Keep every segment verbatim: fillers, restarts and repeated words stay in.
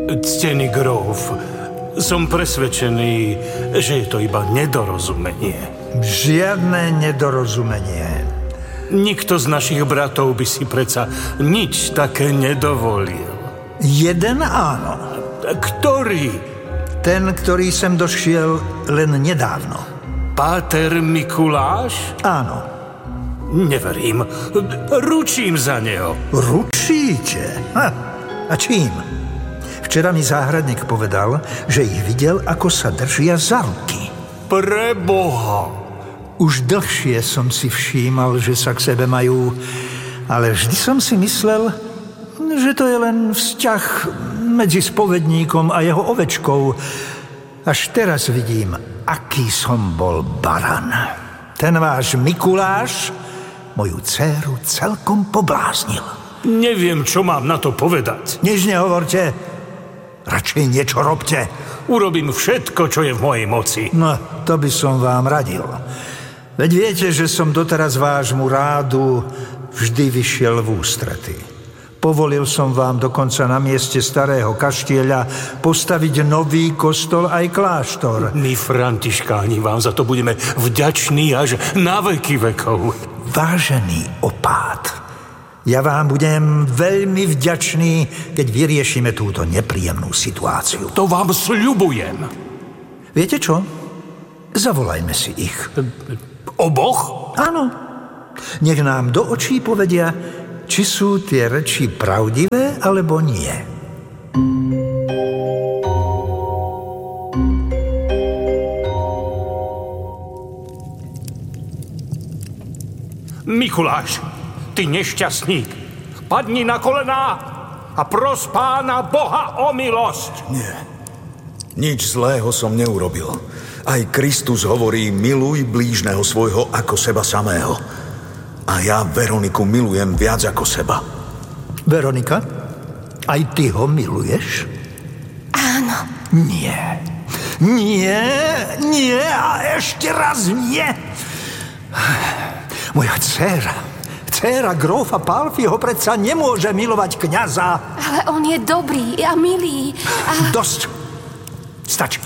Ctený gróf, som presvedčený, že je to iba nedorozumenie. Žiadne nedorozumenie. Nikto z našich bratov by si predsa nič také nedovolil. Jeden áno. Ktorý? Ten, ktorý sem došiel len nedávno. Páter Mikuláš? Áno. Neverím. Ručím za neho. Ručíte? Ha. A čím? Včera mi záhradník povedal, že ich videl, ako sa držia za ruky. Preboha! Už dlhšie som si všímal, že sa k sebe majú, ale vždy som si myslel, že to je len vzťah medzi spovedníkom a jeho ovečkou. Až teraz vidím, aký som bol baran. Ten váš Mikuláš moju dcéru celkom pobláznil. Neviem, čo mám na to povedať. Nič nehovorte. Radšej niečo robte. Urobím všetko, čo je v mojej moci. No, to by som vám radil. Veď viete, že som doteraz vášmu rádu vždy vyšiel v ústrety. Povolil som vám dokonca na mieste starého kaštieľa postaviť nový kostol aj kláštor. My, františkáni, vám za to budeme vďační až na veky vekov. Vážený opát, ja vám budem veľmi vďačný, keď vyriešime túto nepríjemnú situáciu. To vám sľubujem. Viete čo? Zavolajme si ich. Oboch? Áno. Nech nám do očí povedia, či sú tie reči pravdivé, alebo nie. Mikuláš, ty nešťastník, padni na kolená a pros Pána Boha o milosť. Nie, nič zlého som neurobil. Aj Kristus hovorí, miluj blížneho svojho ako seba samého. A ja Veroniku milujem viac ako seba. Veronika, aj ty ho miluješ? Áno. Nie. Nie, nie a ešte raz nie. Moja dcéra, dcéra grófa Palfiho predsa nemôže milovať kňaza. Ale on je dobrý a milý. A... Dosť. Stačí.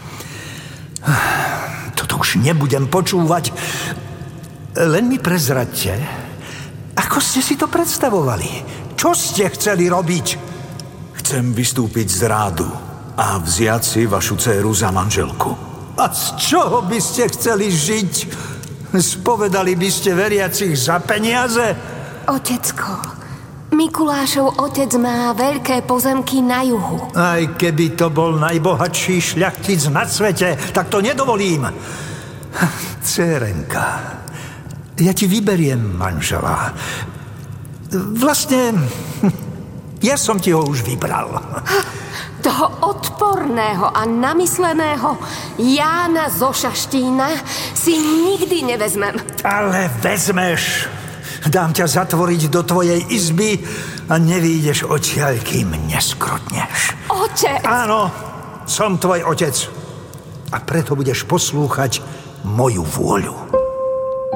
Toto už nebudem počúvať. Len mi prezraďte, ako ste si to predstavovali? Čo ste chceli robiť? Chcem vystúpiť z rádu a vziať si vašu dcéru za manželku. A z čoho by ste chceli žiť? Spovedali by ste veriacich za peniaze? Otecko, Mikulášov otec má veľké pozemky na juhu. Aj keby to bol najbohatší šľachtic na svete, tak to nedovolím. Dcérenka, ja ti vyberiem manžela. Vlastne, ja som ti ho už vybral. Toho odporného a namysleného Jána zo Šaštína si nikdy nevezmem. Ale vezmeš. Dám ťa zatvoriť do tvojej izby a nevídeš odtiaľ, kým neskrotneš. Otec! Áno, som tvoj otec. A preto budeš poslúchať moju vôľu.